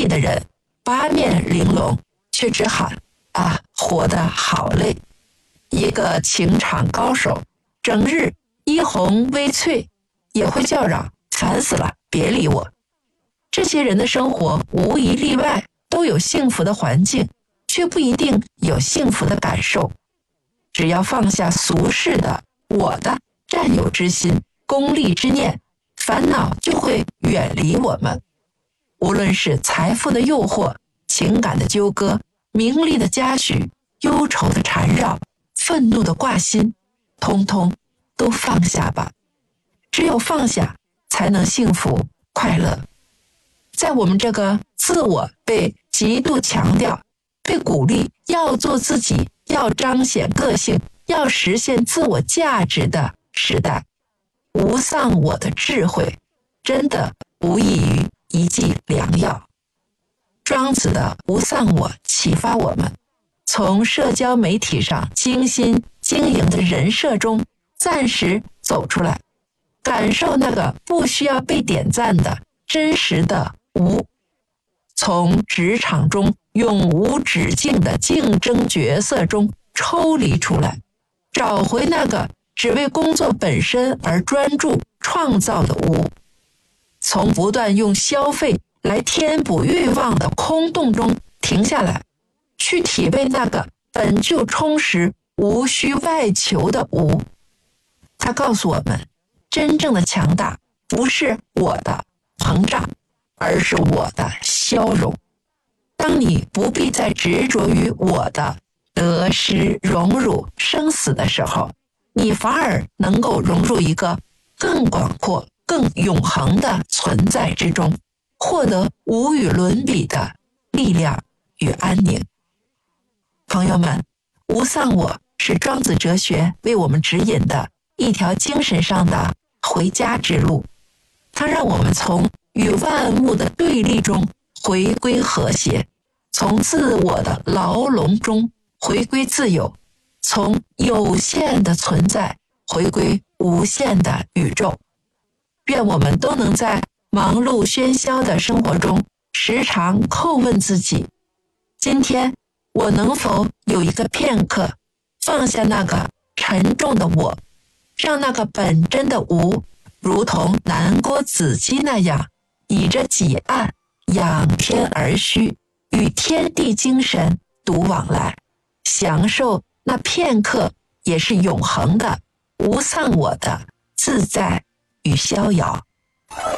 气的人，八面玲珑，却只喊啊，活得好累。一个情场高手，整日衣红微翠，也会叫嚷，烦死了，别理我。这些人的生活无一例外都有幸福的环境，却不一定有幸福的感受。只要放下俗世的我的占有之心、功利之念，烦恼就会远离我们。无论是财富的诱惑、情感的纠葛、名利的嘉许、忧愁的缠绕、愤怒的挂心，通通都放下吧。只有放下，才能幸福快乐。在我们这个自我被极度强调、被鼓励要做自己、要彰显个性、要实现自我价值的时代，无丧我的智慧真的无异于一剂良药。庄子的无丧我启发我们，从社交媒体上精心经营的人设中暂时走出来，感受那个不需要被点赞的真实的无，从职场中永无止境的竞争角色中抽离出来，找回那个只为工作本身而专注创造的无，从不断用消费来填补欲望的空洞中停下来，去体味那个本就充实无需外求的无。他告诉我们，真正的强大不是我的膨胀，而是我的消融。当你不必再执着于我的得失荣辱生死的时候，你反而能够融入一个更广阔更永恒的存在之中，获得无与伦比的力量与安宁。朋友们，无丧我是庄子哲学为我们指引的一条精神上的回家之路，它让我们从与万物的对立中回归和谐，从自我的牢笼中回归自由，从有限的存在回归无限的宇宙。愿我们都能在忙碌喧嚣的生活中时常叩问自己，今天我能否有一个片刻放下那个沉重的我，让那个本真的无如同南郭子机那样，倚着己岸仰天而虚，与天地精神独往来，享受那片刻也是永恒的无丧我的自在与逍遥。